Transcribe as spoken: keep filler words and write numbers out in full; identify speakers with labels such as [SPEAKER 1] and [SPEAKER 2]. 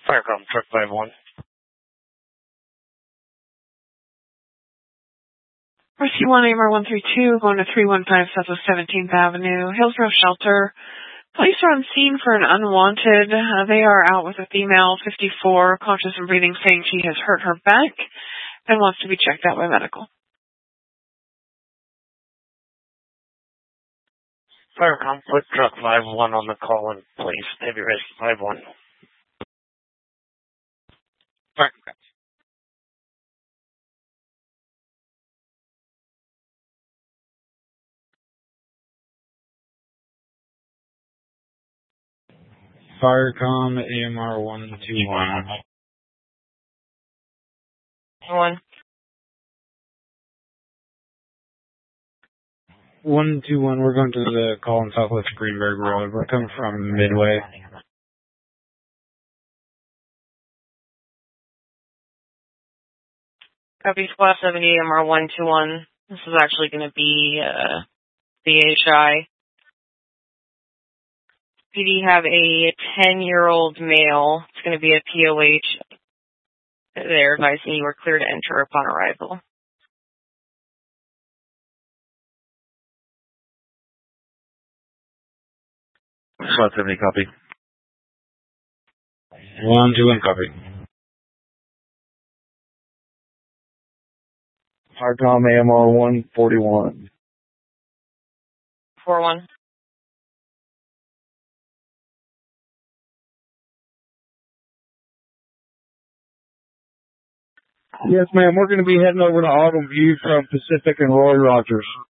[SPEAKER 1] Firecom, truck five one.
[SPEAKER 2] Rescue one, A M R one three two, going to three one five Southwest seventeenth Avenue, Hillsgrove Shelter. Police are on scene for an unwanted. Uh, they are out with a female, fifty-four, conscious and breathing, saying she has hurt her back and wants to be checked out by medical.
[SPEAKER 1] Firecom, put truck five one on the call in, please. Heavy rescue five one. Firecom.
[SPEAKER 3] Firecom, A M R one two one.
[SPEAKER 2] One.
[SPEAKER 3] one two one, we're going to the call in Southwest Greenberg Road. We're coming from Midway.
[SPEAKER 2] Copy Squad seventy, A M R one two one. This is actually going to be uh, the H I. P D have a ten-year-old male. It's going to be a P O H. They're advising you are clear to enter upon arrival.
[SPEAKER 1] Squad seventy, copy.
[SPEAKER 3] one two one, copy.
[SPEAKER 4] Firecom, A M R one forty-one.
[SPEAKER 2] four one.
[SPEAKER 4] Yes, ma'am. We're going to be heading over to Autumn View from Pacific and Roy Rogers.